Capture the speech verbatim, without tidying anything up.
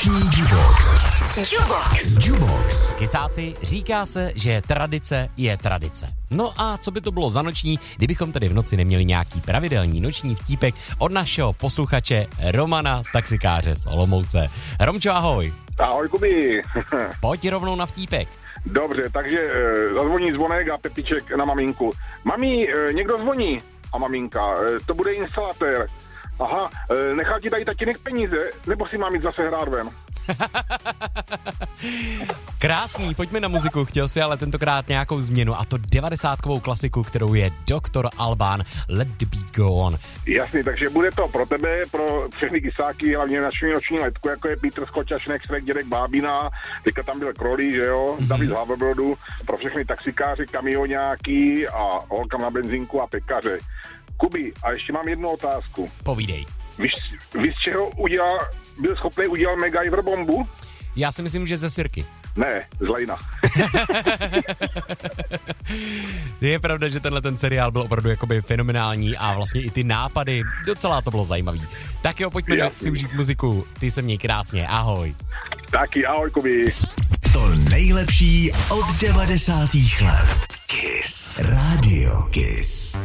Vánoční Jubox. Jubox. Jubox. Kysáci, říká se, že tradice je tradice. No a co by to bylo za noční, kdybychom tedy v noci neměli nějaký pravidelný noční vtípek od našeho posluchače Romana, taxikáře z Olomouce. Romčo, ahoj. Ahoj, Kubi. Pojď rovnou na vtípek. Dobře, takže e, zazvoní zvonek a Pepiček na maminku. Mami, e, někdo zvoní. A maminka, e, to bude instalatér. Aha, e, nechá ti dají tatínek peníze, nebo si mám jít zase hrát ven? Krásný, pojďme na muziku. Chtěl si ale tentokrát nějakou změnu, a to devadesátkovou klasiku, kterou je doktor Alban, Let the Beat Go On. Jasný, takže bude to pro tebe, pro všechny kysáky, hlavně naši noční letku, jako je Petr Skoča, Šnek, Šrek, dědek Bábina, teďka tam byl Krolí, že jo, mm-hmm. David z Havrbrodu, pro všechny taxikáři, kamioňáky a holkam na benzínku a pekaře. Kubi, a ještě mám jednu otázku. Povídej. Víš, víš z čeho udělal, byl schopný udělat MacGyver bombu? Já si myslím, že ze sirky. Ne, z lejna. Je pravda, že tenhle ten seriál byl opravdu jakoby fenomenální a vlastně i ty nápady, docela to bylo zajímavý. Tak jo, pojďme Jasný. si užít muziku. Ty se měj krásně, ahoj. Taky, ahoj, Kubi. To nejlepší od devadesátých let. Kiss. Radio Kiss.